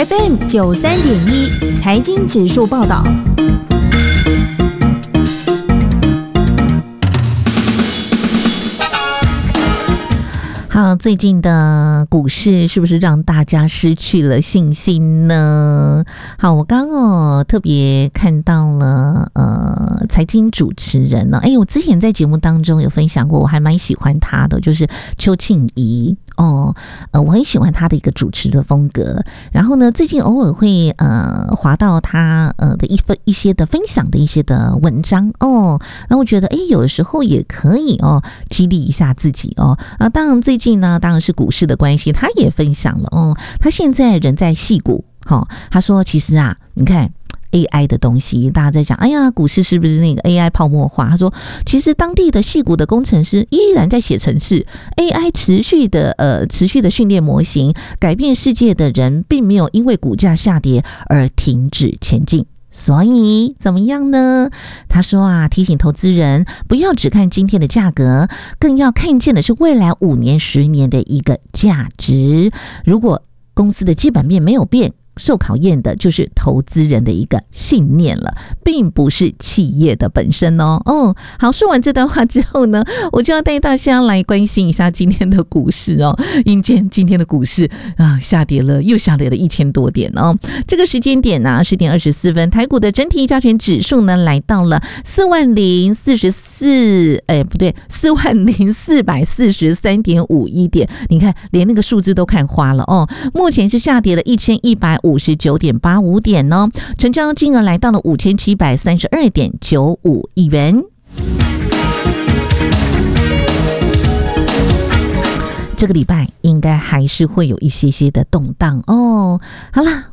FM93.1财经指数报道。好，最近的股市是不是让大家失去了信心呢？好，我刚特别看到了财经主持人呢，我之前在节目当中有分享过，我还蛮喜欢他的，就是邱庆怡我很喜欢他的一个主持的风格。然后呢，最近偶尔会滑到他的一些的分享的一些的文章那我觉得有的时候也可以激励一下自己当然最近呢，当然是股市的关系，他也分享了他现在人在矽谷他说其实啊，你看AI 的东西，大家在讲，哎呀，股市是不是那个 AI 泡沫化？他说，其实当地的矽谷的工程师依然在写程式 ，AI 持续的训练模型，改变世界的人，并没有因为股价下跌而停止前进。所以怎么样呢？他说啊，提醒投资人不要只看今天的价格，更要看见的是未来5年、10年的一个价值。如果公司的基本面没有变，受考验的就是投资人的一个信念了，并不是企业的本身好，说完这段话之后呢，我就要带大家来关心一下今天的股市因今天的股市又下跌了1000多点这个时间点呢，10点24分，台股的整体加权指数呢来到了40443.51点，你看连那个数字都看花了目前是下跌了1159.85点成交金额来到了5732.95亿元。这个礼拜应该还是会有一些的动荡好啦，